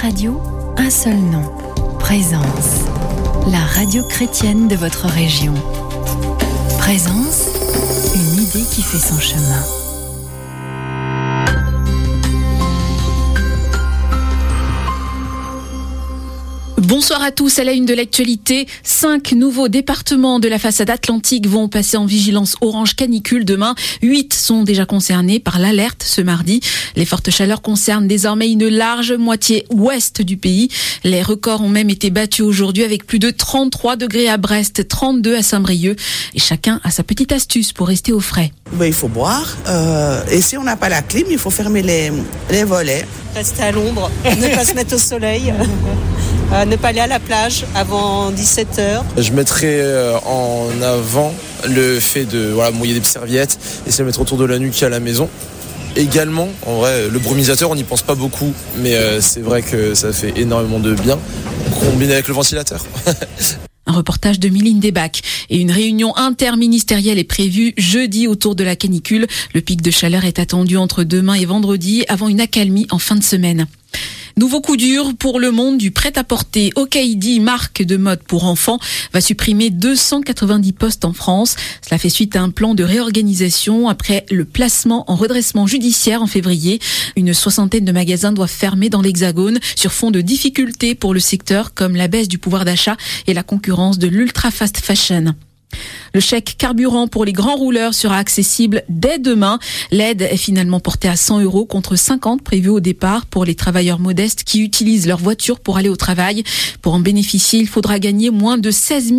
Radio, un seul nom, Présence, la radio chrétienne de votre région. Présence, une idée qui fait son chemin. Bonsoir à tous, à la une de l'actualité. 5 nouveaux départements de la façade atlantique vont passer en vigilance orange canicule demain. 8 sont déjà concernés par l'alerte ce mardi. Les fortes chaleurs concernent désormais une large moitié ouest du pays. Les records ont même été battus aujourd'hui avec plus de 33 degrés à Brest, 32 à Saint-Brieuc. Et chacun a sa petite astuce pour rester au frais. Il faut boire. Et si on n'a pas la clim, il faut fermer les volets. Rester à l'ombre, ne pas se mettre au soleil. Ne pas aller à la plage avant 17h. Je mettrais en avant le fait de mouiller des serviettes et se mettre autour de la nuque à la maison. Également, en vrai, le brumisateur, on n'y pense pas beaucoup, mais c'est vrai que ça fait énormément de bien, combiné avec le ventilateur. Un reportage de Mylène Desbacs. Et une réunion interministérielle est prévue jeudi autour de la canicule. Le pic de chaleur est attendu entre demain et vendredi, avant une accalmie en fin de semaine. Nouveau coup dur pour le monde du prêt-à-porter. Okaïdi, marque de mode pour enfants, va supprimer 290 postes en France. Cela fait suite à un plan de réorganisation après le placement en redressement judiciaire en février. Une soixantaine de magasins doivent fermer dans l'Hexagone sur fond de difficultés pour le secteur comme la baisse du pouvoir d'achat et la concurrence de l'ultra-fast fashion. Le chèque carburant pour les grands rouleurs sera accessible dès demain. L'aide est finalement portée à 100 € contre 50 prévus au départ pour les travailleurs modestes qui utilisent leur voiture pour aller au travail. Pour en bénéficier, il faudra gagner moins de 16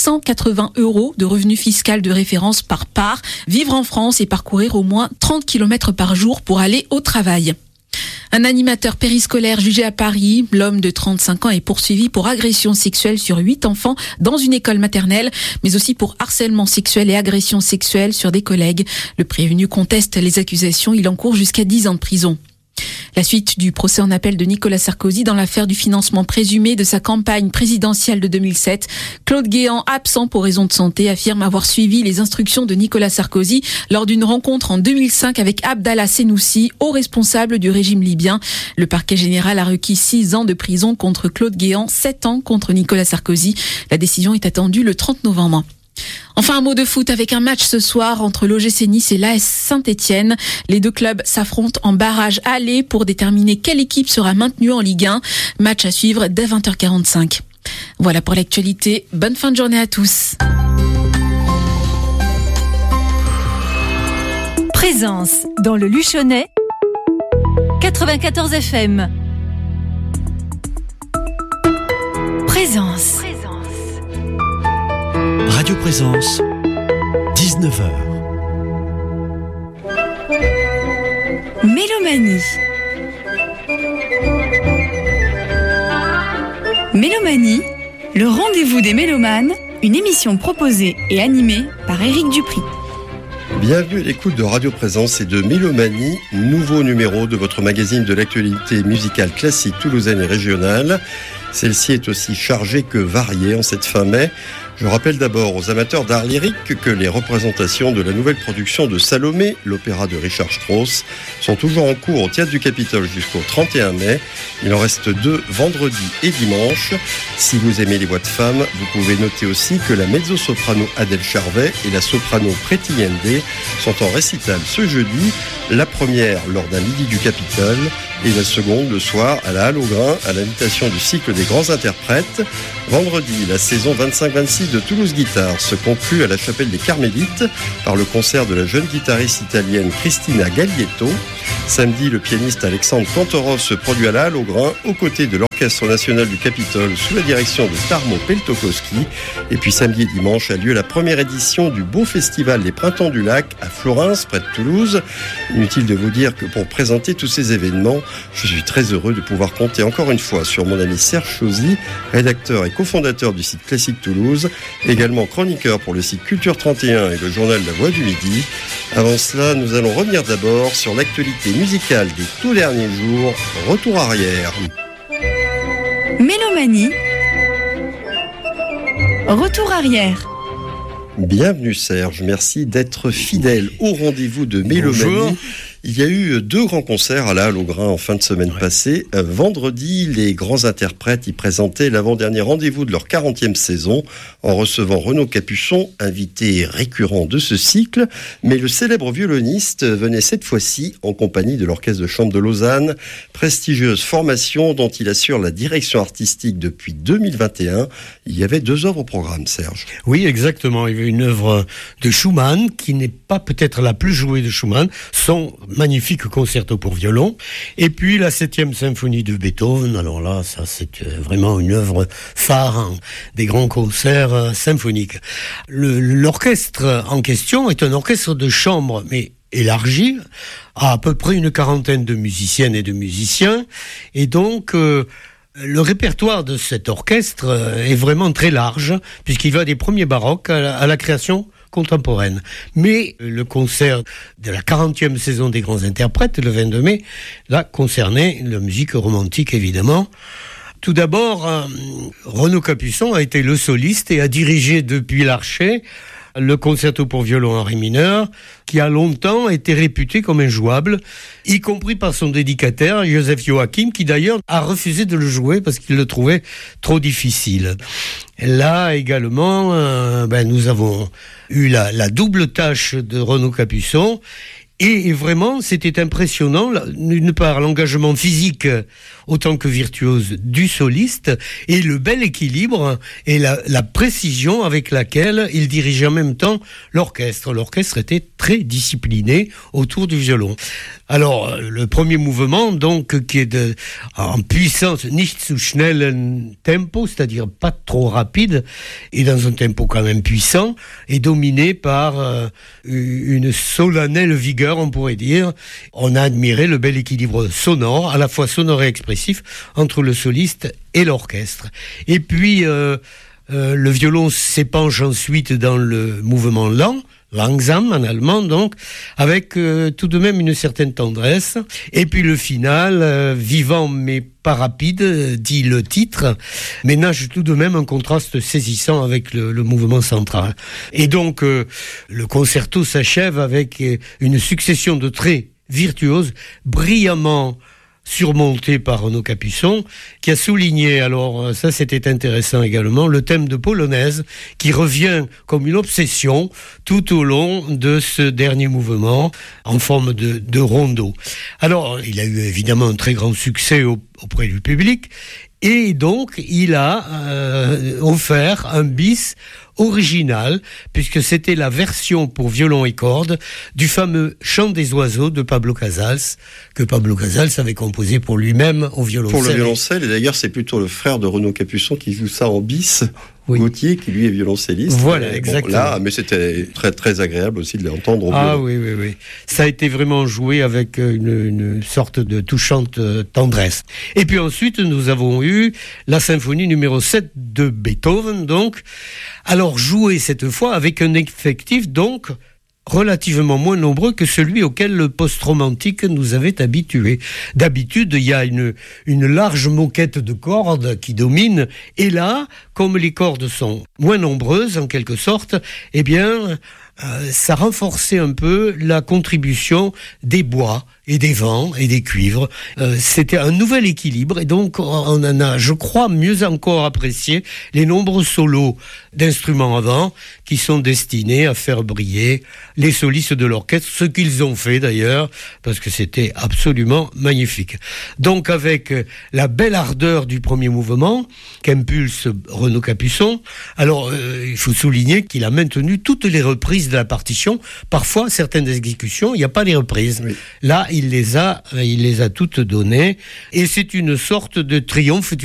880 € de revenus fiscal de référence par part, vivre en France et parcourir au moins 30 km par jour pour aller au travail. Un animateur périscolaire jugé à Paris, l'homme de 35 ans est poursuivi pour agression sexuelle sur 8 enfants dans une école maternelle, mais aussi pour harcèlement sexuel et agression sexuelle sur des collègues. Le prévenu conteste les accusations, il encourt jusqu'à 10 ans de prison. La suite du procès en appel de Nicolas Sarkozy dans l'affaire du financement présumé de sa campagne présidentielle de 2007. Claude Guéant, absent pour raison de santé, affirme avoir suivi les instructions de Nicolas Sarkozy lors d'une rencontre en 2005 avec Abdallah Senoussi, haut responsable du régime libyen. Le parquet général a requis 6 ans de prison contre Claude Guéant, 7 ans contre Nicolas Sarkozy. La décision est attendue le 30 novembre. Enfin, un mot de foot avec un match ce soir entre l'OGC Nice et l'AS Saint-Etienne. Les deux clubs s'affrontent en barrage aller pour déterminer quelle équipe sera maintenue en Ligue 1. Match à suivre dès 20h45. Voilà pour l'actualité. Bonne fin de journée à tous. Présence dans le Luchonnais, 94 FM. Présence. Radio Présence, 19h. Mélomanie. Mélomanie, le rendez-vous des mélomanes, une émission proposée et animée par Éric Dupri. Bienvenue à l'écoute de Radio Présence et de Mélomanie, nouveau numéro de votre magazine de l'actualité musicale classique toulousaine et régionale. Celle-ci est aussi chargée que variée en cette fin mai. Je rappelle d'abord aux amateurs d'art lyrique que les représentations de la nouvelle production de Salomé, l'opéra de Richard Strauss, sont toujours en cours au Théâtre du Capitole jusqu'au 31 mai. Il en reste 2 vendredi et dimanche. Si vous aimez les voix de femmes, vous pouvez noter aussi que la mezzo-soprano Adèle Charvet et la soprano Preti Yende sont en récital ce jeudi, la première lors d'un midi du Capitole et la seconde le soir à la Halle au Grain à l'invitation du cycle des grands interprètes. Vendredi, la saison 25-26 de Toulouse Guitare se conclut à la chapelle des Carmélites par le concert de la jeune guitariste italienne Cristina Gaglietto. Samedi, le pianiste Alexandre Kantorov se produit à la Halle au Grain aux côtés de l'Orchestre national du Capitole sous la direction de Tarmo Peltokoski. Et puis samedi et dimanche a lieu la première édition du beau festival des Printemps du Lac à Florence, près de Toulouse. Inutile de vous dire que pour présenter tous ces événements, je suis très heureux de pouvoir compter encore une fois sur mon ami Serge Chauzy, rédacteur et cofondateur du site Classique Toulouse, également chroniqueur pour le site Culture 31 et le journal La Voix du Midi. Avant cela, nous allons revenir d'abord sur l'actualité musicale des tout derniers jours. Retour arrière. Mélomanie. Retour arrière. Bienvenue Serge, merci d'être fidèle au rendez-vous de Mélomanie. Bonjour. Il y a eu 2 grands concerts à la Halle au Grain en fin de semaine passée. Vendredi, les grands interprètes y présentaient l'avant-dernier rendez-vous de leur 40e saison en recevant Renaud Capuçon, invité récurrent de ce cycle. Mais le célèbre violoniste venait cette fois-ci en compagnie de l'Orchestre de chambre de Lausanne, prestigieuse formation dont il assure la direction artistique depuis 2021. Il y avait 2 œuvres au programme, Serge. Oui, exactement. Il y avait une œuvre de Schumann qui n'est pas peut-être la plus jouée de Schumann, son magnifique concerto pour violon, et puis la 7e symphonie de Beethoven. Alors là, ça c'est vraiment une œuvre phare des grands concerts symphoniques. L'orchestre en question est un orchestre de chambre, mais élargi, à peu près une 40aine de musiciennes et de musiciens, et donc le répertoire de cet orchestre est vraiment très large, puisqu'il va des premiers baroques à la création contemporaine. Mais le concert de la 40e saison des grands interprètes, le 22 mai, là, concernait la musique romantique, évidemment. Tout d'abord, Renaud Capuçon a été le soliste et a dirigé depuis l'Archet le concerto pour violon en ré mineur, qui a longtemps été réputé comme injouable, y compris par son dédicataire, Joseph Joachim, qui d'ailleurs a refusé de le jouer parce qu'il le trouvait trop difficile. Là également, nous avons eu la double tâche de Renaud Capuçon. Et vraiment, c'était impressionnant, d'une part, l'engagement physique autant que virtuose du soliste, et le bel équilibre et la précision avec laquelle il dirigeait en même temps l'orchestre. L'orchestre était très discipliné autour du violon. Alors, le premier mouvement, donc, qui est en puissance, nicht zu schnellen tempo, c'est-à-dire pas trop rapide, et dans un tempo quand même puissant, est dominé par une solennelle vigueur, on pourrait dire. On a admiré le bel équilibre sonore, à la fois sonore et expressif, entre le soliste et l'orchestre. Et puis, le violon s'épanche ensuite dans le mouvement lent, langsam en allemand donc, avec tout de même une certaine tendresse. Et puis le final, vivant mais pas rapide, dit le titre, ménage tout de même un contraste saisissant avec le mouvement central. Et donc le concerto s'achève avec une succession de traits virtuoses, brillamment surmonté par Renaud Capuçon, qui a souligné, alors ça c'était intéressant également, le thème de polonaise qui revient comme une obsession tout au long de ce dernier mouvement en forme de rondo. Alors il a eu évidemment un très grand succès auprès du public, et donc il a offert un bis original, puisque c'était la version pour violon et cordes du fameux Chant des oiseaux de Pablo Casals, que Pablo Casals avait composé pour lui-même au violoncelle. Pour le violoncelle, et d'ailleurs c'est plutôt le frère de Renaud Capuçon qui joue ça en bis. Oui. Gauthier, qui lui est violoncelliste. Voilà, exactement. Mais c'était très très agréable aussi de l'entendre au violon. Oui. Ça a été vraiment joué avec une sorte de touchante tendresse. Et puis ensuite, nous avons eu la symphonie numéro 7 de Beethoven, donc. Alors, joué cette fois avec un effectif, donc, relativement moins nombreux que celui auquel le post-romantique nous avait habitués. D'habitude, il y a une large moquette de cordes qui domine, et là, comme les cordes sont moins nombreuses, en quelque sorte, eh bien, ça renforçait un peu la contribution des bois et des vents et des cuivres. C'était un nouvel équilibre, et donc on en a, je crois, mieux encore apprécié les nombreux solos d'instruments à vent qui sont destinés à faire briller les solistes de l'orchestre, ce qu'ils ont fait d'ailleurs, parce que c'était absolument magnifique. Donc avec la belle ardeur du premier mouvement qu'impulse Renaud Capuçon, alors il faut souligner qu'il a maintenu toutes les reprises de la partition. Parfois, certaines exécutions, il n'y a pas les reprises. Oui. Là, il les a toutes données, et c'est une sorte de triomphe